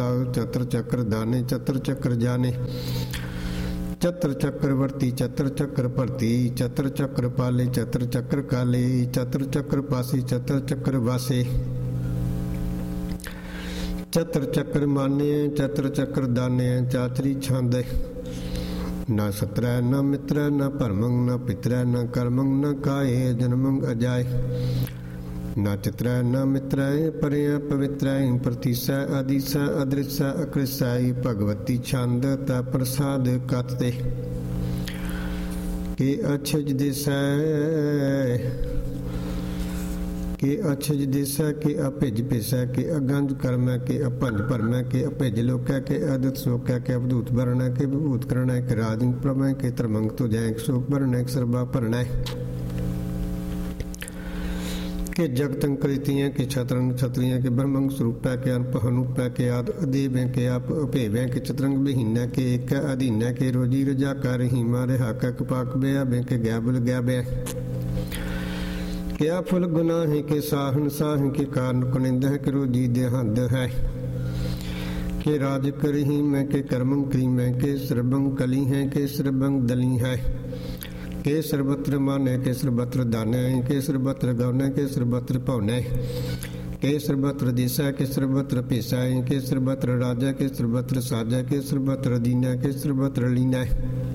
ताऊ चतर चक्र दाने चतर चक्र जाने चतर चक्रवर्ती चतर चक्र भरती चतर चक्र पाले चतर चक्र काले चतर चक्र पासी चतर चक्र वासे चतर चक्र माने चतर चक्र दाने चाचरी छांदे न सत्र न मित्र न परमंग न पित्र न कर्मंग न काये जन्मंग अजाय न चित्र न मित्र परय पवित्र प्रतीसा आदिसा अदृश्य अकृसाई भगवती छंद ता प्रसाद कतते के अच्छज दिसै के अच्छज दिसै के अभिज पिसै के अगंज कर्मै के अपंज भरमै के अभिज लोकै के अदत सोकै के अवधूत भरणै के विभूत करणै के राजन प्रमय के तरमंग तो जय शोक भरणै के सरबा भरणै के जगतंग कृतियाँ के छतरंग छत्रियाँ के ब्रह्मंग स्वरूप के अनप हनुप के आद अदेव के आप अभेव के चतरंग विहीन के एक अधीन के रोजी रजा का रहीमा रेहा का कपाक बेया बे के गैबल गैबे क्या फुल गुनाह के साहन साह के कारण कुनिंद है के रोजी देहंद है के राज करही में के कर्मंग क्री में के सर्वंग कली है के सर्वंग दली है के सर्वत्र माने के सर्वत्र दाने के सर्वत्र गौने के सर्वत्र पौने के सर्वत्र दिशा के सर्वत्र पेशा के सर्वत्र राजा के सर्वत्र साजा के सर्वत्र दीना के सर्वत्र लीना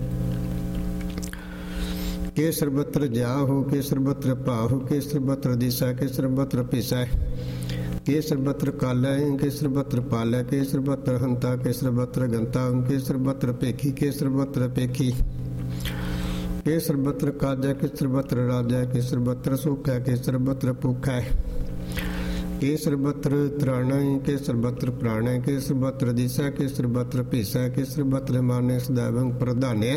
के सर्वत्र जाहो के सर्वत्र पाहो के सर्वत्र दिशा के सर्वत्र पेशा के सर्वत्र काला के सर्वत्र पाला के सर्वत्र हंता के सर्वत्र गंता के सर्वत्र पेखी के सर्वत्र पेखी के सर्वत्र काजा के सर्वत्र राजा के सर्वत्र सुख है के सर्वत्र भूख है के सर्वत्र त्राण के सर्वत्र प्राण के सर्वत्र दिशा के सर्वत्र पेशा के सर्वत्र माने सदैवं प्रधान्य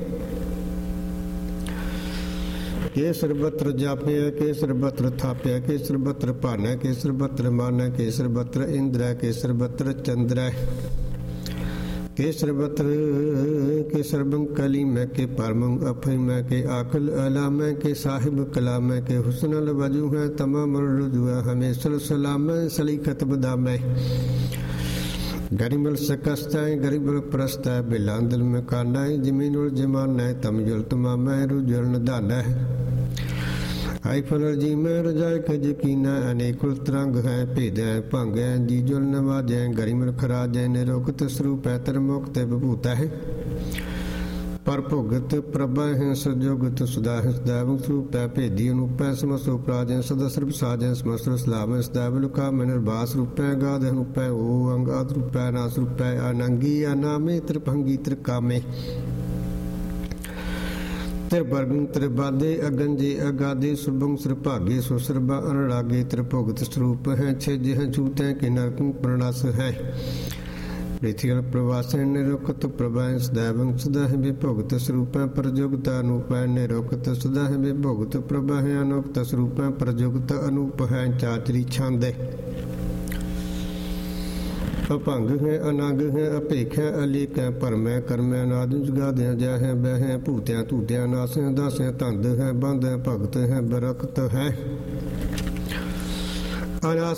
के सर्वत्र जाप्य के सर्वत्र थाप्य के सर्वत्र पान के सर्वत्र मान के सर्वत्र इंद्र के सर्वत्र चंद्र के सर्वत्र के सर्वं कली में के परमंग अफई में के आकल अला में के साहिब कला में के हुस्नल वजू है तमाम रुजू है हमेशा सलाम सलीखत बदा में गरीबल सकस्त है गरीबल प्रस्त है बिलांदल में काना है जमीन और जमान है तमजुल तमाम है रुजल नदाना है आई फलर्जी में रजाय के यकीन है अनेकुल तरंग है भेद है भंग है जीजुल नवाज है गरिमल खराज है निरोगत स्वरूप है तरमुक्त विभूत है पर भोगत प्रभा है सजोगत सुधा है सदैव स्वरूप है भेदी अनुप है समसो प्राज है सदा सर्व साज है समस्र सलाम है सदैव लुका में निर्बास रूप है गाध अनुप है ओ अंगाद रूप है नास रूप है अनंगी अनामे त्रिभंगी त्रिकामे त्रिवर्गं त्रिबादे अगंजे अगाधे सुभंग श्रभागे सुसरबा अनुरागे त्रिभुगत स्वरूप है छेज है छूत है कि नरकं प्रणास है पृथ्वी प्रवास है निरोकत प्रभा सदैवं सदा है विभोगत स्वरूप है प्रजोगत अनूप है निरोकत सदा है विभोगत प्रभा है अनोक्त स्वरूप है प्रजोगत अनूप है चाचरी छांदे अपंग है अनंग है अपेख है अलेख है परम है कर्म है नाद जुगाद है जय है बह है भूत्या तूत्या नास है दस है तंद है बंद है भगत है बरकत है